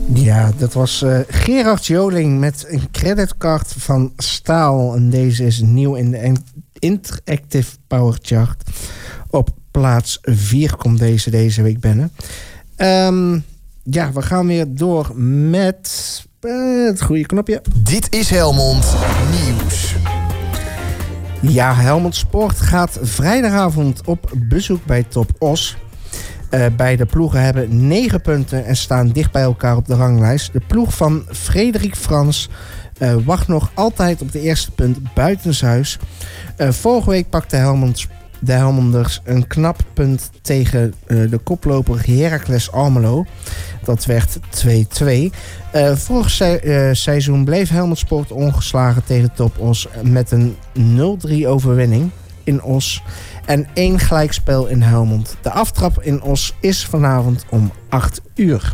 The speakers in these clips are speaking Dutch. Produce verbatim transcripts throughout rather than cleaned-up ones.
Ja, dat was uh, Gerard Joling met een creditcard van staal. En deze is nieuw in de Interactive Power Chart. Op plaats vier komt deze deze week binnen. Um, ja, we gaan weer door met uh, het goede knopje. Dit is Helmond Nieuws. Ja, Helmond Sport gaat vrijdagavond op bezoek bij Top Os. Uh, beide ploegen hebben negen punten en staan dicht bij elkaar op de ranglijst. De ploeg van Frederik Frans uh, wacht nog altijd op de eerste punt buitenshuis. Uh, vorige week pakte Helmond, de Helmonders een knap punt tegen uh, de koploper Heracles Almelo. Dat werd twee-twee. Uh, vorig se- uh, seizoen bleef Helmond Sport ongeslagen tegen Top Os met een nul drie overwinning in Os. En één gelijkspel in Helmond. De aftrap in Os is vanavond om acht uur.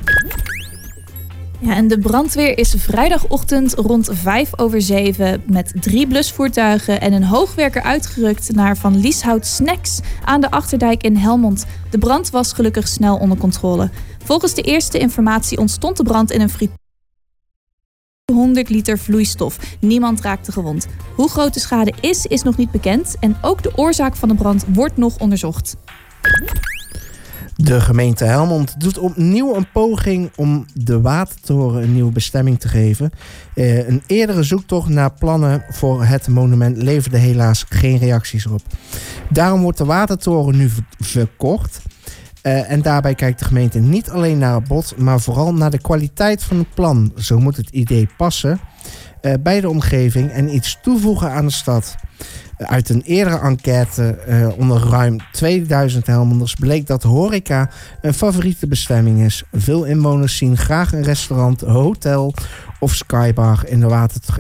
Ja, en de brandweer is vrijdagochtend rond vijf over zeven met drie blusvoertuigen en een hoogwerker uitgerukt naar Van Lieshout Snacks aan de Achterdijk in Helmond. De brand was gelukkig snel onder controle. Volgens de eerste informatie ontstond de brand in een frituur. honderd liter vloeistof. Niemand raakte gewond. Hoe groot de schade is, is nog niet bekend. En ook de oorzaak van de brand wordt nog onderzocht. De gemeente Helmond doet opnieuw een poging om de Watertoren een nieuwe bestemming te geven. Uh, een eerdere zoektocht naar plannen voor het monument leverde helaas geen reacties op. Daarom wordt de Watertoren nu verkocht. Uh, en daarbij kijkt de gemeente niet alleen naar het bod, maar vooral naar de kwaliteit van het plan. Zo moet het idee passen uh, bij de omgeving en iets toevoegen aan de stad. Uh, uit een eerdere enquête uh, onder ruim tweeduizend Helmonders bleek dat horeca een favoriete bestemming is. Veel inwoners zien graag een restaurant, hotel of skybar in de, water,